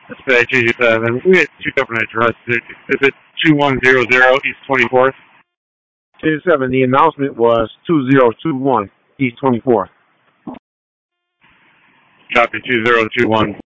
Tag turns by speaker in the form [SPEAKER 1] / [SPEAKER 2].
[SPEAKER 1] Dispatch 87. We had two different addresses. Is it 2100 East 24th?
[SPEAKER 2] 87. The announcement was 2021 East 24th.
[SPEAKER 1] Copy 2021